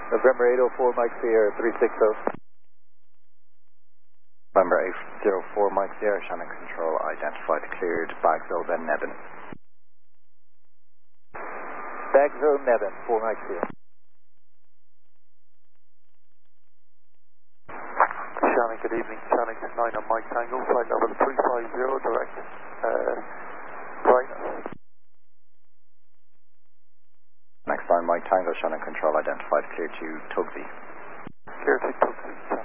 November 804, Mike Sierra 360. November 804, Mike Sierra, Shannon Control, identified, cleared, Bagville, then Nevin. Bagville, Nevin, 4 Mike Sierra. Shannon, good evening. Shannon 9 on Mike Tango, flight level 350, direct brightness. Next line, Mike Tango, Shannon Control, identified, cleared to Tugsy. Clear to Tugsy.